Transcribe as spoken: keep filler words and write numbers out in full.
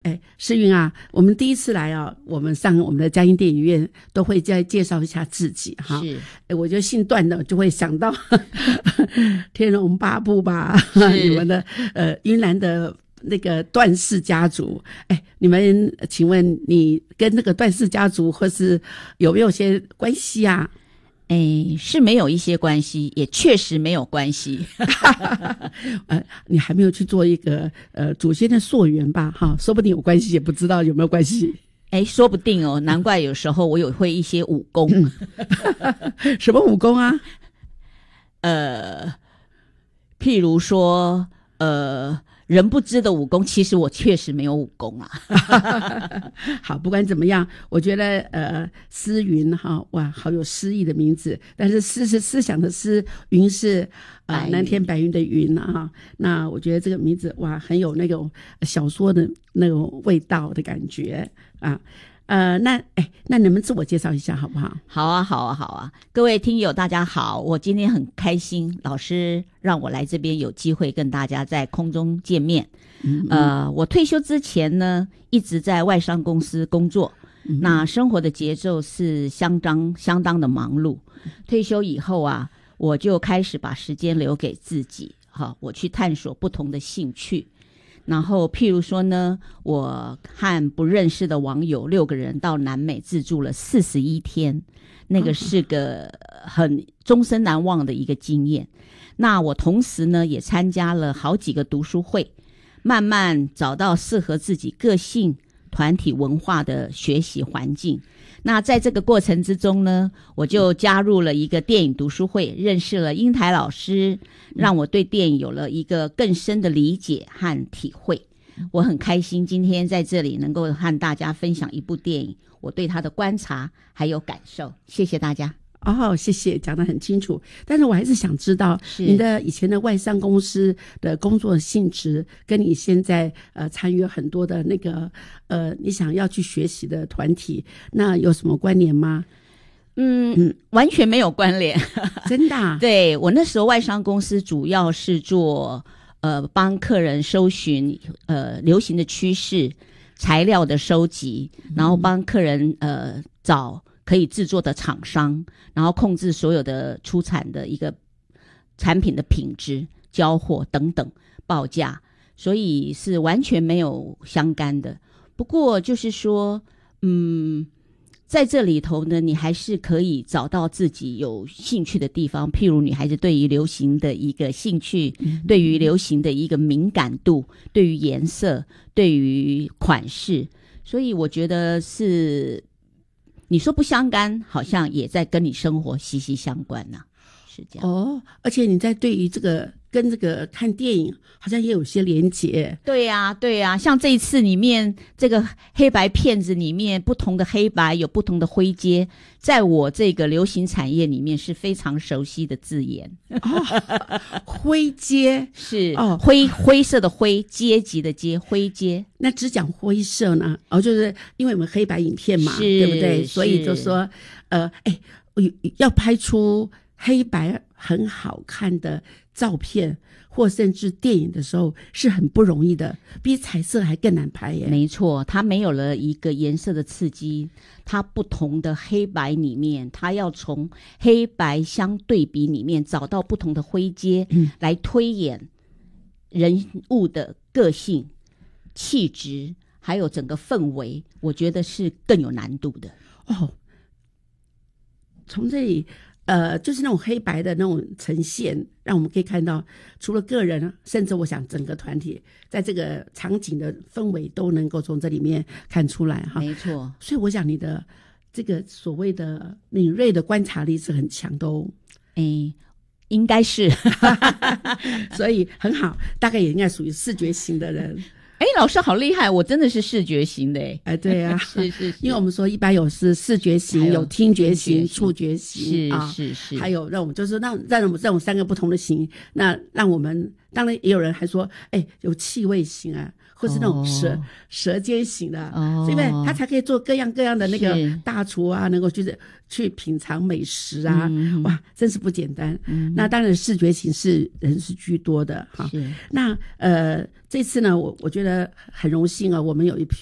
哎，世云啊，我们第一次来啊，我们上我们的嘉音电影院都会再介绍一下自己哈。 是， 哎，我觉得姓段的就会想到天龙八部吧，你们的呃云南的那个段氏家族。哎，你们请问你跟那个段氏家族或是有没有些关系啊？ 哎，是没有一些关系，也确实没有关系。 呃，你还没有去做一个呃祖先的溯源吧？哈，说不定有关系，也不知道有没有关系。 哎，说不定哦，难怪有时候我有会一些武功。 什么武功啊？ 呃，譬如说，呃。人不知的武功，其实我确实没有武功啊。 好，不管怎么样，我觉得呃，思云哈，哇，好有诗意的名字。但是思是思想的思，云是呃蓝天白云的云啊。那我觉得这个名字哇，很有那种小说的那种味道的感觉啊。呃，那哎，那你们自我介绍一下好不好？ 好啊，好啊，好啊！各位听友，大家好，我今天很开心，老师让我来这边有机会跟大家在空中见面。嗯嗯呃，我退休之前呢，一直在外商公司工作，嗯、那生活的节奏是相当相当的忙碌。退休以后啊，我就开始把时间留给自己，好，我去探索不同的兴趣。然后譬如说呢，我和不认识的网友六个人到南美自助了四十一天，那个是个很终身难忘的一个经验。那我同时呢也参加了好几个读书会，慢慢找到适合自己个性、团体文化的学习环境。那在这个过程之中呢，我就加入了一个电影读书会，认识了英台老师，让我对电影有了一个更深的理解和体会。我很开心今天在这里能够和大家分享一部电影，我对它的观察还有感受。谢谢大家。 哦，谢谢，讲得很清楚。但是我还是想知道，你的以前的外商公司的工作性质，跟你现在呃参与很多的那个呃你想要去学习的团体，那有什么关联吗？ 嗯嗯，完全没有关联， 真的啊？ 对，我那时候外商公司主要是做呃帮客人搜寻呃流行的趋势、材料的收集，然后帮客人呃找可以制作的厂商，然后控制所有的出产的一个产品的品质、交货等等报价，所以是完全没有相干的。不过就是说，嗯，在这里头呢，你还是可以找到自己有兴趣的地方，譬如女孩子对于流行的一个兴趣，嗯、对于流行的一个敏感度，对于颜色，对于款式，所以我觉得是。你说不相干，好像也在跟你生活息息相关呢、啊，是这样。 哦，而且你在对于这个跟这个看电影好像也有些连结。 对呀、啊，对呀、啊，像这一次里面这个黑白片子里面，不同的黑白有不同的灰阶，在我这个流行产业里面是非常熟悉的字眼。 哦，灰阶是哦，灰灰色的灰，阶级的阶，灰阶。 那只讲灰色呢？哦，就是因为我们黑白影片嘛，对不对？所以就说，呃，哎，要拍出黑白很好看的照片，或甚至电影的时候，是很不容易的，比彩色还更难拍耶。 没错，它没有了一个颜色的刺激，它不同的黑白里面，它要从黑白相对比里面找到不同的灰阶，嗯、来推演人物的个性、气质，还有整个氛围，我觉得是更有难度的。 哦，从这里。呃，就是那种黑白的那种呈现，让我们可以看到，除了个人，甚至我想整个团体，在这个场景的氛围都能够从这里面看出来哈。 没错， 所以我想你的这个所谓的敏锐的观察力是很强的哦。 诶，应该是， 所以很好，大概也应该属于视觉型的人。 哎，老师好厉害，我真的是视觉型的哎。 哎，对啊， 是是是，因为我们说一般有是视觉型，有听觉型、触觉型， 是啊， 是是， 还有让我们就是让让我们这种三个不同的型，那让我们当然也有人还说，哎，有气味型啊， 或是那种舌、 哦、 舌尖型的， 哦， 因为他才可以做各样各样的那个是大厨啊，能够去去品尝美食啊， 嗯、 哇，真是不简单。 嗯、 那当然视觉型是人是居多的哈。 是。 那呃这次呢，我我觉得很荣幸啊，我们有一批